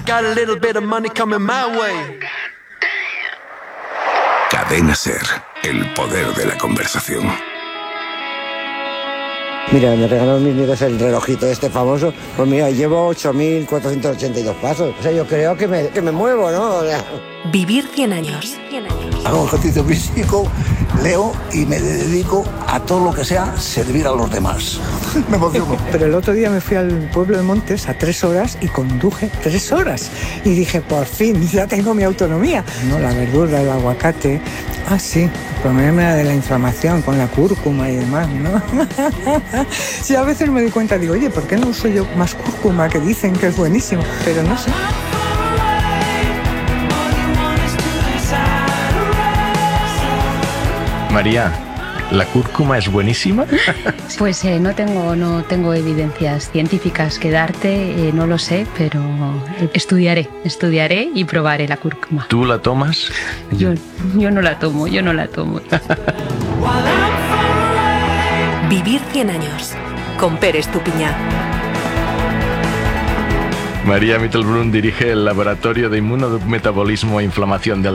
got a little bit of money coming my way. Cadena Ser, el poder de la conversación. Mira, me regalaron mis nietos el relojito este famoso. Pues mira, llevo 8.482 pasos. O sea, yo creo que me muevo, ¿no? Vivir 100 años. Hago ejercicio físico, leo y me dedico a todo lo que sea servir a los demás. Me emociono. Pero el otro día me fui al pueblo de Montes a 3 horas y conduje 3 horas. Y dije, por fin, ya tengo mi autonomía. No, la verdura, el aguacate. Ah, sí, el problema de la inflamación con la cúrcuma y demás, ¿no? Sí, a veces me doy cuenta, digo, oye, ¿por qué no uso yo más cúrcuma que dicen que es buenísimo? Pero no sé. María, ¿la cúrcuma es buenísima? Pues no tengo evidencias científicas que darte, no lo sé, pero estudiaré y probaré la cúrcuma. ¿Tú la tomas? Yo no la tomo. Vivir 100 años. Con Pérez Tupiñá. María Mittelbrunn dirige el Laboratorio de Inmunometabolismo e Inflamación del